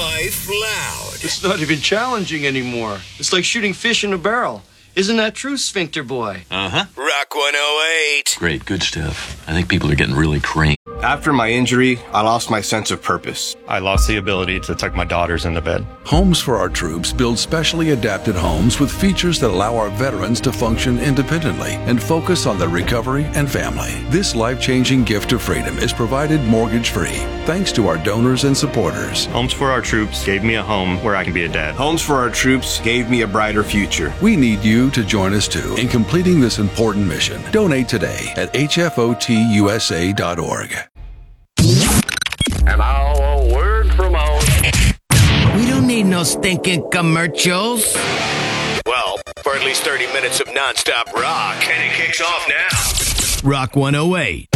Life Loud. It's not even challenging anymore. It's like shooting fish in a barrel. Isn't that true, Sphincter Boy? Uh-huh. Rock 108. Great, good stuff. I think people are getting really cranky. After my injury, I lost my sense of purpose. I lost the ability to tuck my daughters into bed. Homes for Our Troops builds specially adapted homes with features that allow our veterans to function independently and focus on their recovery and family. This life-changing gift of freedom is provided mortgage-free thanks to our donors and supporters. Homes for Our Troops gave me a home where I can be a dad. Homes for Our Troops gave me a brighter future. We need you to join us too in completing this important mission. Donate today at hfotusa.org. And now a word from our... We don't need no stinking commercials. Well, for at least 30 minutes of nonstop rock. And it kicks off now. Rock 108.